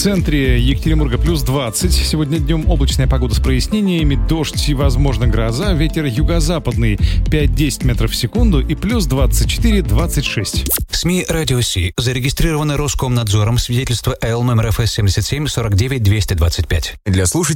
центре Екатеринбурга плюс 20. Сегодня днем облачная погода с прояснениями, дождь и, возможно, гроза. Ветер юго-западный 5-10 метров в секунду и плюс 24-26. СМИ «Радио Си» зарегистрированы Роскомнадзором. Свидетельство Л номер ФС 77 49 225. Для слушателей